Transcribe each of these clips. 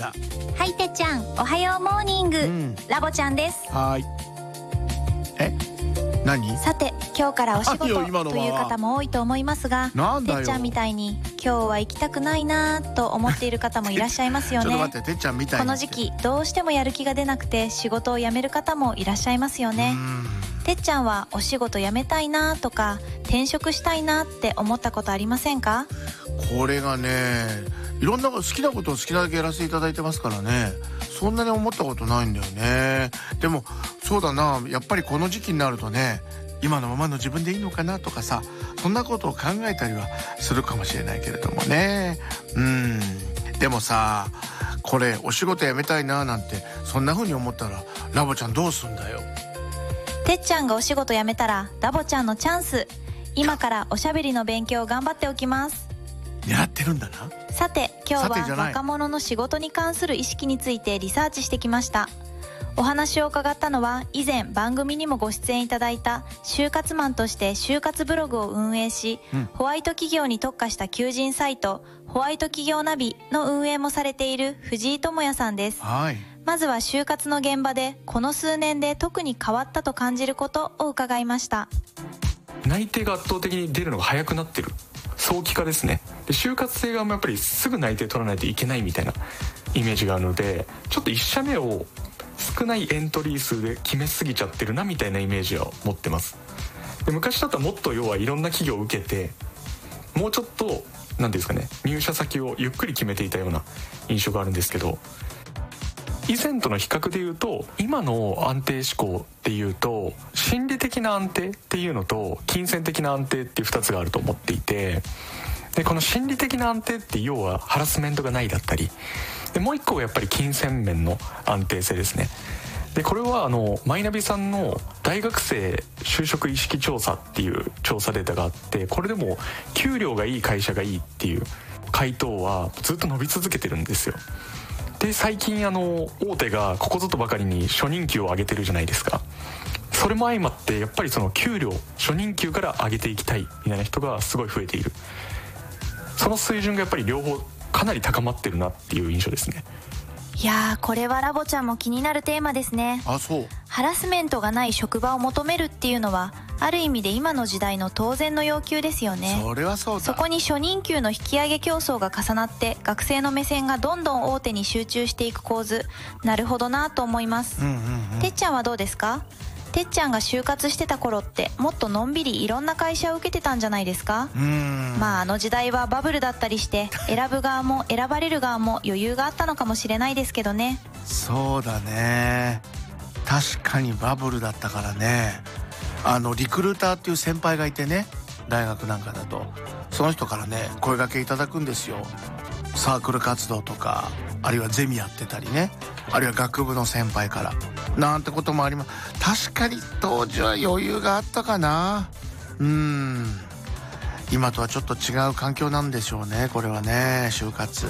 だ。 はい、てっちゃん、おはようモーニング、ラボちゃんです。 はーい。何？ さて、今日からお仕事という方も多いと思いますが、 なんだよ、 てっちゃんみたいに今日は行きたくないなと思っている方もいらっしゃいますよね。 ちょっと待って、てっちゃんみたいに。 この時期どうしてもやる気が出なくて仕事を辞める方もいらっしゃいますよね。てっちゃんはお仕事辞めたいなとか転職したいなって思ったことありませんか？ これがね、いろんな好きなことを好きなだけやらせていただいてますからね、そんなに思ったことないんだよね。でもそうだな、やっぱりこの時期になるとね、今のままの自分でいいのかなとかさ、そんなことを考えたりはするかもしれないけれどもね。でもさ、これお仕事辞めたいななんてそんな風に思ったらラボちゃんどうすんだよ。 てっちゃんがお仕事辞めたらラボちゃんのチャンス。今からおしゃべりの勉強を頑張っておきます。 狙ってるんだな。 さて、今日は若者の仕事に関する意識についてリサーチしてきました。お話を伺ったのは、以前番組にもご出演いただいた就活マンとして就活ブログを運営し、ホワイト企業に特化した求人サイトホワイト企業ナビの運営もされている藤井智也さんです。まずは就活の現場でこの数年で特に変わったと感じることを伺いました。 内定が圧倒的に出るのが早くなってる、早期化ですね。で、就活生側もやっぱりすぐ内定取らないといけないみたいなイメージがあるので、ちょっと1社目を少ないエントリー数で決めすぎちゃってるなみたいなイメージを持ってます。で、昔だったらもっと要はいろんな企業を受けて、もうちょっと何ですかね、入社先をゆっくり決めていたような印象があるんですけど、以前との比較でいうと、今の安定志向っていうと、心理的な安定っていうのと金銭的な安定っていう2つがあると思っていて、でこの心理的な安定って要はハラスメントがないだったりで、もう一個はやっぱり金銭面の安定性ですね。でこれはマイナビさんの大学生就職意識調査っていう調査データがあって、これでも給料がいい会社がいいっていう回答はずっと伸び続けてるんですよ。で最近大手がここぞとばかりに初任給を上げてるじゃないですか。それも相まってやっぱりその給料、初任給から上げていきたいみたいな人がすごい増えている。その水準がやっぱり両方かなり高まってるなっていう印象ですね。 いやー、これはラボちゃんも気になるテーマですね。 そう。 ハラスメントがない職場を求めるっていうのはある意味で今の時代の当然の要求ですよね。 それはそうだ。 そこに初任給の引き上げ競争が重なって学生の目線がどんどん大手に集中していく構図、なるほどなと思います。てっちゃんはどうですか？てっちゃんが就活してた頃ってもっとのんびりいろんな会社を受けてたんじゃないですか？まああの時代はバブルだったりして選ぶ側も選ばれる側も余裕があったのかもしれないですけどね。 そうだね、確かにバブルだったからね。リクルーターっていう先輩がいてね、大学なんかだとその人からね声掛けいただくんですよ。サークル活動とか、あるいはゼミやってたりね、あるいは学部の先輩からなんてこともあります。確かに当時は余裕があったかな。今とはちょっと違う環境なんでしょうね、これはね、就活。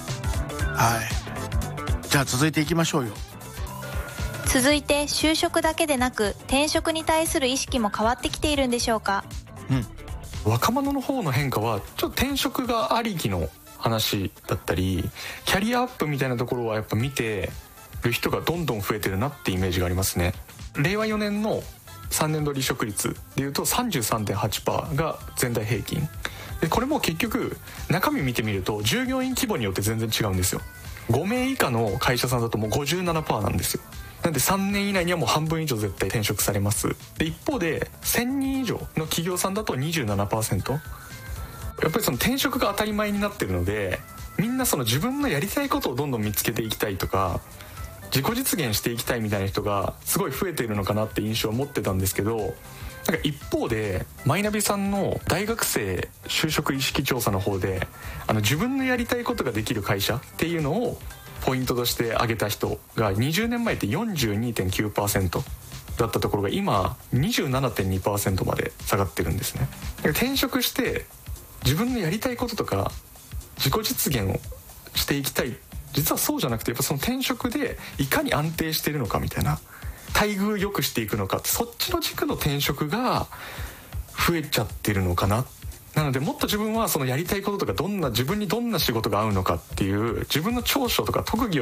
じゃあ続いていきましょうよ。 続いて就職だけでなく転職に対する意識も変わってきているんでしょうか？ 若者の方の変化はちょっと転職がありきの話だったり、キャリアアップみたいなところはやっぱ見てる人がどんどん増えてるなってイメージがありますね。令和4年の3年度離職率でいうと 33.8% が全体平均で、これも結局中身見てみると従業員規模によって全然違うんですよ。5名以下の会社さんだともう 57% なんですよ。なんで3年以内にはもう半分以上絶対転職されます。で一方で1000人以上の企業さんだと 27%。 やっぱりその転職が当たり前になってるので、みんなその自分のやりたいことをどんどん見つけていきたいとか、自己実現していきたいみたいな人がすごい増えているのかなって印象を持ってたんですけど、なんか一方でマイナビさんの大学生就職意識調査の方で自分のやりたいことができる会社っていうのをポイントとして挙げた人が20年前って 42.9% だったところが今 27.2% まで下がってるんですね。転職して自分のやりたいこととか自己実現をしていきたい、実はそうじゃなくてやっぱその転職でいかに安定してるのかみたいな、待遇良くしていくのか、そっちの軸の転職が増えちゃってるのかな。なのでもっと自分はそのやりたいこととか自分にどんな仕事が合うのかっていう自分の長所とか特技を